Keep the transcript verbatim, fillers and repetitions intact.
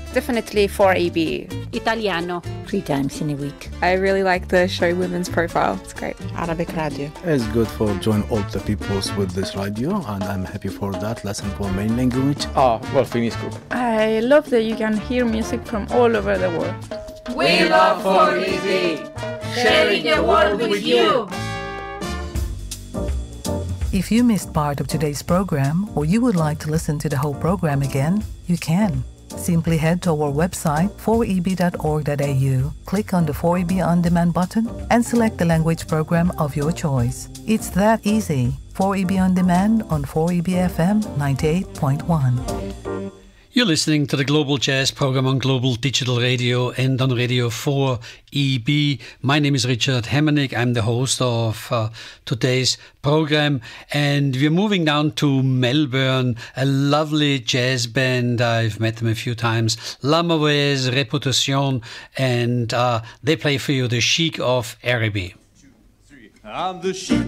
Definitely four E B. Italiano. Three times in a week. I really like the show Women's Profile. It's great. Arabic Radio. It's good for join all the peoples with this radio, and I'm happy for that lesson for main language. Ah, well, finisco. I love that you can hear music from all over the world. We love four E B, sharing the world with you. If you missed part of today's program, or you would like to listen to the whole program again, you can. Simply head to our website four e b dot org dot a u, click on the four E B On Demand button, and select the language program of your choice. It's that easy. four E B On Demand on four E B F M ninety-eight point one. You're listening to the Global Jazz program on Global Digital Radio and on Radio four E B. My name is Richard Hemmernick. I'm the host of uh, today's program, and we're moving down to Melbourne, a lovely jazz band. I've met them a few times, La Mauvaise Réputation, and uh, they play for you the Chic of Araby. I'm the chic